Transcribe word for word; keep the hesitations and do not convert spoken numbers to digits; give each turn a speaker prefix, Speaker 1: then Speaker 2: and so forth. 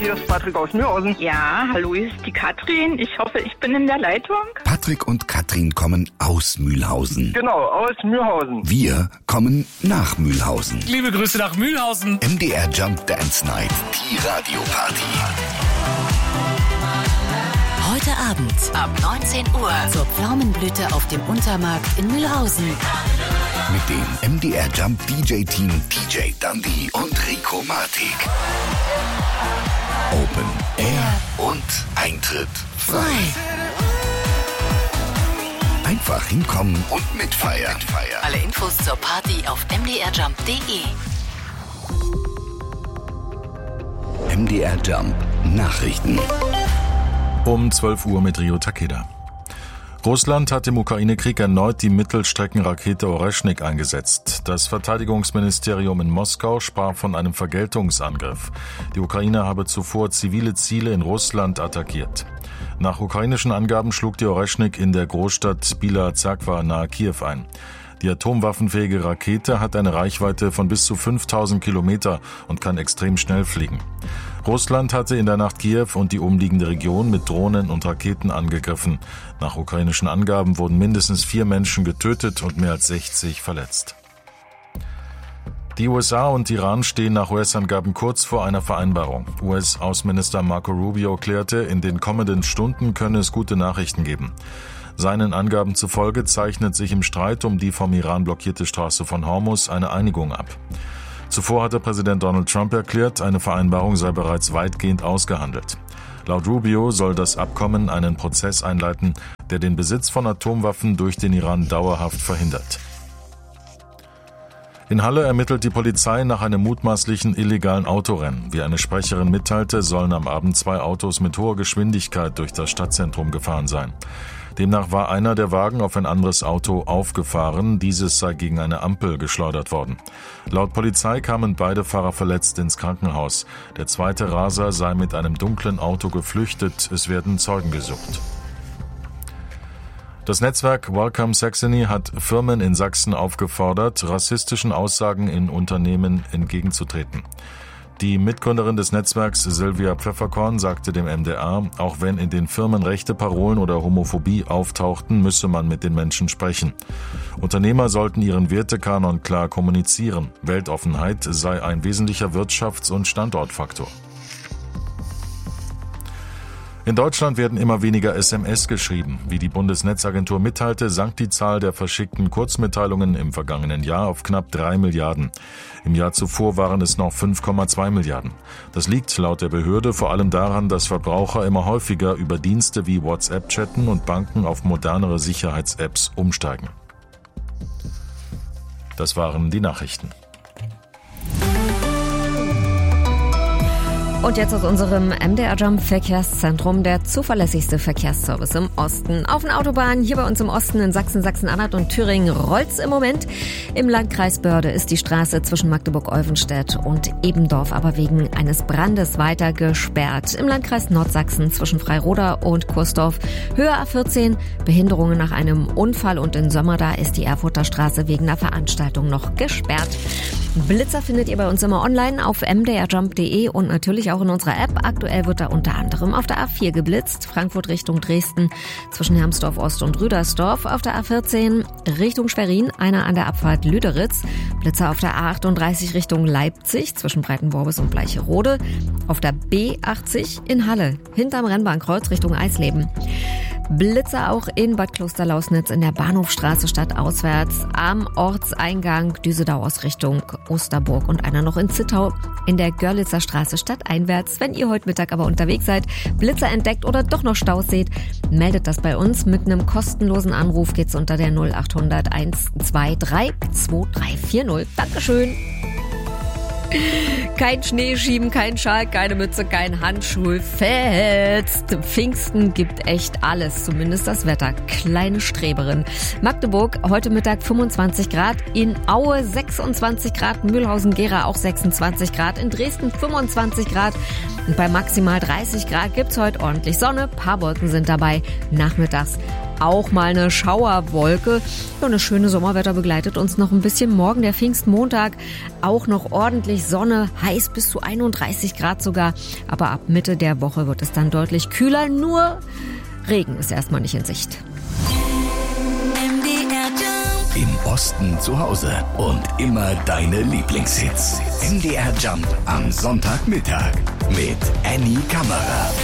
Speaker 1: Hier ist Patrick aus Mühlhausen.
Speaker 2: Ja, hallo, hier ist die Katrin. Ich hoffe, ich bin in der Leitung.
Speaker 3: Patrick und Katrin kommen aus Mühlhausen.
Speaker 1: Genau, aus Mühlhausen.
Speaker 3: Wir kommen nach Mühlhausen.
Speaker 4: Liebe Grüße nach Mühlhausen.
Speaker 3: M D R Jump Dance Night, die Radioparty.
Speaker 5: Heute Abend ab neunzehn Uhr zur Pflaumenblüte auf dem Untermarkt in Mühlhausen.
Speaker 3: Mit dem M D R Jump D J-Team D J Dundee und Rico Martik. Open Air und Eintritt frei. Einfach hinkommen und mitfeiern.
Speaker 5: Alle Infos zur Party auf m d r jump punkt d e.
Speaker 3: M D R Jump Nachrichten.
Speaker 6: Um zwölf Uhr mit Rio Takeda. Russland hat im Ukraine-Krieg erneut die Mittelstreckenrakete Oreschnik eingesetzt. Das Verteidigungsministerium in Moskau sprach von einem Vergeltungsangriff. Die Ukraine habe zuvor zivile Ziele in Russland attackiert. Nach ukrainischen Angaben schlug die Oreschnik in der Großstadt Bila Zerkwa nahe Kiew ein. Die atomwaffenfähige Rakete hat eine Reichweite von bis zu fünftausend Kilometer und kann extrem schnell fliegen. Russland hatte in der Nacht Kiew und die umliegende Region mit Drohnen und Raketen angegriffen. Nach ukrainischen Angaben wurden mindestens vier Menschen getötet und mehr als sechzig verletzt. Die U S A und Iran stehen nach U S-Angaben kurz vor einer Vereinbarung. U S-Außenminister Marco Rubio klärte, in den kommenden Stunden könne es gute Nachrichten geben. Seinen Angaben zufolge zeichnet sich im Streit um die vom Iran blockierte Straße von Hormuz eine Einigung ab. Zuvor hatte Präsident Donald Trump erklärt, eine Vereinbarung sei bereits weitgehend ausgehandelt. Laut Rubio soll das Abkommen einen Prozess einleiten, der den Besitz von Atomwaffen durch den Iran dauerhaft verhindert. In Halle ermittelt die Polizei nach einem mutmaßlichen illegalen Autorennen. Wie eine Sprecherin mitteilte, sollen am Abend zwei Autos mit hoher Geschwindigkeit durch das Stadtzentrum gefahren sein. Demnach war einer der Wagen auf ein anderes Auto aufgefahren, dieses sei gegen eine Ampel geschleudert worden. Laut Polizei kamen beide Fahrer verletzt ins Krankenhaus. Der zweite Raser sei mit einem dunklen Auto geflüchtet, es werden Zeugen gesucht. Das Netzwerk Welcome Saxony hat Firmen in Sachsen aufgefordert, rassistischen Aussagen in Unternehmen entgegenzutreten. Die Mitgründerin des Netzwerks, Sylvia Pfefferkorn, sagte dem M D R, auch wenn in den Firmen rechte Parolen oder Homophobie auftauchten, müsse man mit den Menschen sprechen. Unternehmer sollten ihren Wertekanon klar kommunizieren. Weltoffenheit sei ein wesentlicher Wirtschafts- und Standortfaktor. In Deutschland werden immer weniger S M S geschrieben. Wie die Bundesnetzagentur mitteilte, sank die Zahl der verschickten Kurzmitteilungen im vergangenen Jahr auf knapp drei Milliarden. Im Jahr zuvor waren es noch fünf Komma zwei Milliarden. Das liegt laut der Behörde vor allem daran, dass Verbraucher immer häufiger über Dienste wie WhatsApp chatten und Banken auf modernere Sicherheits-Apps umsteigen. Das waren die Nachrichten.
Speaker 7: Und jetzt aus unserem M D R Jump Verkehrszentrum, der zuverlässigste Verkehrsservice im Osten. Auf den Autobahnen hier bei uns im Osten in Sachsen, Sachsen-Anhalt und Thüringen rollt's im Moment. Im Landkreis Börde ist die Straße zwischen Magdeburg-Olvenstedt und Ebendorf aber wegen eines Brandes weiter gesperrt. Im Landkreis Nordsachsen zwischen Freiroda und Kursdorf Höhe A vierzehn, Behinderungen nach einem Unfall und in Sömmerda ist die Erfurter Straße wegen einer Veranstaltung noch gesperrt. Blitzer findet ihr bei uns immer online auf m d r jump punkt d e und natürlich auch in unserer App. Aktuell wird da unter anderem auf der A vier geblitzt, Frankfurt Richtung Dresden, zwischen Hermsdorf Ost und Rüdersdorf. Auf der A vierzehn Richtung Schwerin, einer an der Abfahrt Lüderitz. Blitzer auf der A achtunddreißig Richtung Leipzig, zwischen Breitenworbis und Bleicherode. Auf der B achtzig in Halle, hinterm Rennbahnkreuz Richtung Eisleben. Blitzer auch in Bad Klosterlausnitz in der Bahnhofstraße stadtauswärts, am Ortseingang Düsedau aus Richtung Osterburg und einer noch in Zittau in der Görlitzer Straße stadteinwärts. Wenn ihr heute Mittag aber unterwegs seid, Blitzer entdeckt oder doch noch Staus seht, meldet das bei uns. Mit einem kostenlosen Anruf geht's unter der null acht hundert eins zwei drei zwei drei vier null. Dankeschön. Kein Schneeschieben, kein Schal, keine Mütze, kein Handschuh. Fetzt. Pfingsten gibt echt alles, zumindest das Wetter. Kleine Streberin. Magdeburg, heute Mittag fünfundzwanzig Grad. In Aue sechsundzwanzig Grad. Mühlhausen-Gera auch sechsundzwanzig Grad. In Dresden fünfundzwanzig Grad. Und bei maximal dreißig Grad gibt's heute ordentlich Sonne. Paar Wolken sind dabei. Nachmittags auch mal eine Schauerwolke. Ja, und das schöne Sommerwetter begleitet uns noch ein bisschen. Morgen, der Pfingstmontag, auch noch ordentlich Sonne, heiß bis zu einunddreißig Grad sogar. Aber ab Mitte der Woche wird es dann deutlich kühler. Nur Regen ist erstmal nicht in Sicht.
Speaker 3: Im Osten zu Hause und immer deine Lieblingshits. M D R Jump am Sonntagmittag mit Annie Kammerer.